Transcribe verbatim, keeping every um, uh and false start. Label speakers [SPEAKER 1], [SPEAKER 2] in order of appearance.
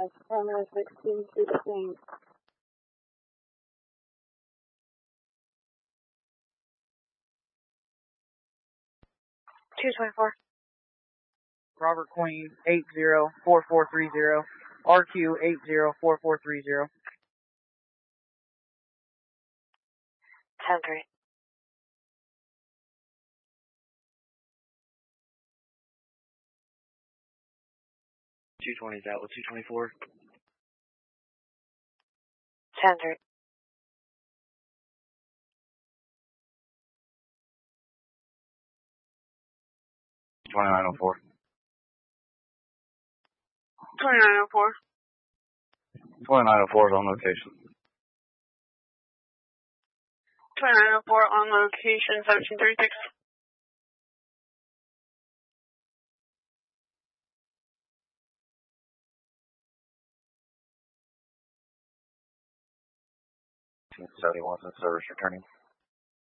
[SPEAKER 1] Affirmative sixteen sixteen. two twenty-four.
[SPEAKER 2] Robert Queen, eight zero four four three zero. R Q eight zero four four three zero.
[SPEAKER 1] ten three.
[SPEAKER 3] two twenty is out with two twenty-four.
[SPEAKER 1] ten three.
[SPEAKER 3] twenty-nine oh four.
[SPEAKER 1] twenty-nine oh four.
[SPEAKER 3] twenty-nine oh four is on location.
[SPEAKER 1] twenty-nine oh four on location, seventeen thirty-six.
[SPEAKER 3] seventy-one, service returning.